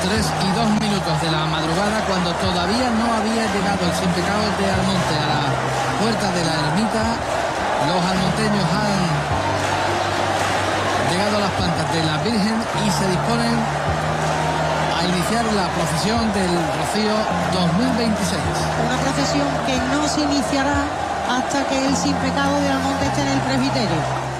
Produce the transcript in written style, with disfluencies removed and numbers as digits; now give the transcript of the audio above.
3:02 de la madrugada, cuando todavía no había llegado el Sin Pecado de Almonte a la puerta de la ermita. Los almonteños han llegado a las plantas de la Virgen y se disponen a iniciar la procesión del Rocío 2026. Una procesión que no se iniciará hasta que el Sin Pecado de Almonte esté en el presbiterio.